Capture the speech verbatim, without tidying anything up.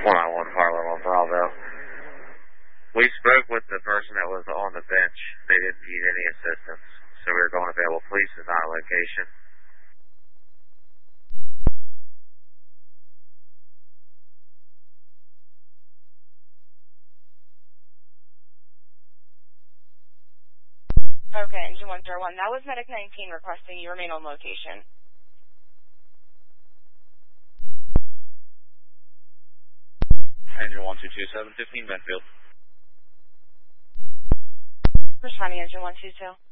one nine one Harlem on Bravo. We spoke with the person that was on the bench. They didn't need any assistance, so we were going available. Police is not a location. Okay, engine one zero one. That was Medic nineteen requesting you remain on location. Engine one two two seven fifteen Benfield. Responding engine one two two.